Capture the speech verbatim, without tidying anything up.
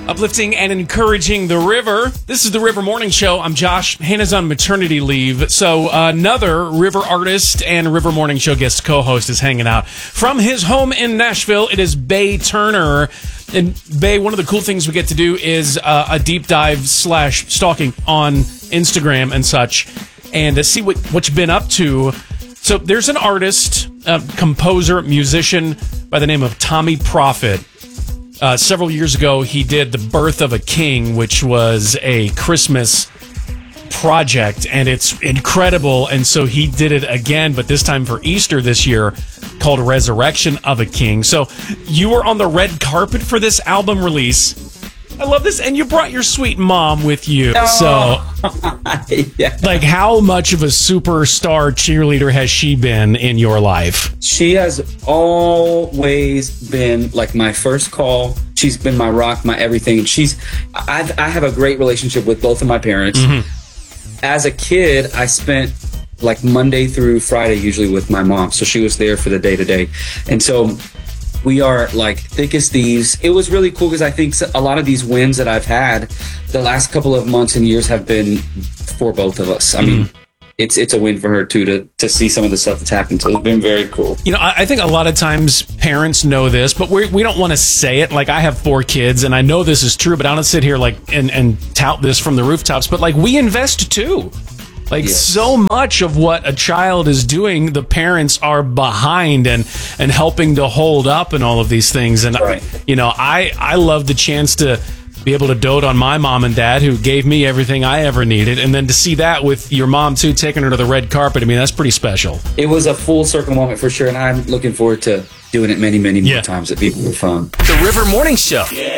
Uplifting and encouraging the river. This is the River Morning Show. I'm Josh. Hannah's on maternity leave. So uh, another River artist and River Morning Show guest co-host is hanging out. From his home in Nashville, it is Bay Turner. And Bay, one of the cool things we get to do is uh, a deep dive slash stalking on Instagram and such, and to see what, what you've been up to. So there's an artist, uh, composer, musician by the name of Tommy Prophet. Uh, several years ago, he did The Birth of a King, which was a Christmas project, and it's incredible. And so he did it again, but this time for Easter this year, called Resurrection of a King. So you were on the red carpet for this album release. I love this. And you brought your sweet mom with you. Oh. So, yeah. Like, how much of a superstar cheerleader has she been in your life? She has always been, like, my first call. She's been my rock, my everything. She's, I've, I have a great relationship with both of my parents. Mm-hmm. As a kid, I spent, like, Monday through Friday usually with my mom. So she was there for the day-to-day. And so we are like thick as thieves. It was really cool because I think a lot of these wins that I've had the last couple of months and years have been for both of us. I mm-hmm. mean, it's it's a win for her too to to see some of the stuff that's happened. So it's been very cool. You know, I think a lot of times parents know this, but we we don't want to say it. Like, I have four kids, and I know this is true, but I don't sit here like and and tout this from the rooftops. But like, we invest too. Like, yes. So much of what a child is doing, the parents are behind and, and helping to hold up and all of these things. And, right. you know, I, I love the chance to be able to dote on my mom and dad, who gave me everything I ever needed. And then to see that with your mom, too, taking her to the red carpet, I mean, that's pretty special. It was a full circle moment for sure. And I'm looking forward to doing it many, many more yeah. times. It'd be fun. The River Morning Show. Yeah.